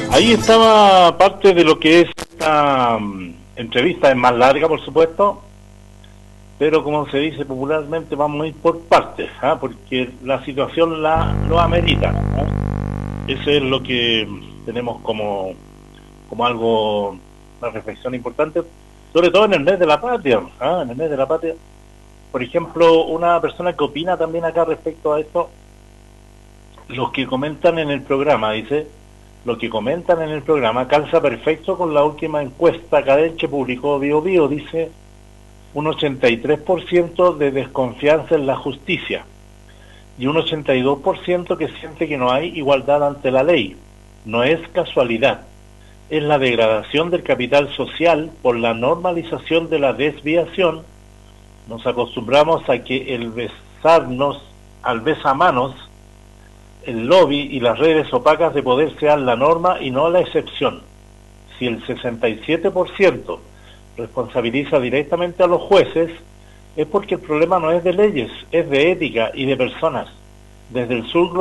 Ahí estaba parte de lo que es esta entrevista, es más larga por supuesto, pero como se dice popularmente vamos a ir por partes, porque la situación lo amerita. Eso es lo que tenemos como algo, una reflexión importante, sobre todo en el mes de la patria, en el mes de la patria. Por ejemplo, una persona que opina también acá respecto a esto, los que comentan en el programa, dice, lo que comentan en el programa calza perfecto con la última encuesta Cadel que publicó BioBio, dice un 83% de desconfianza en la justicia y un 82% que siente que no hay igualdad ante la ley. No es casualidad, es la degradación del capital social por la normalización de la desviación. Nos acostumbramos a que el besarnos al besamanos, el lobby y las redes opacas de poder sean la norma y no la excepción. Si el 67% responsabiliza directamente a los jueces, es porque el problema no es de leyes, es de ética y de personas. Desde el sur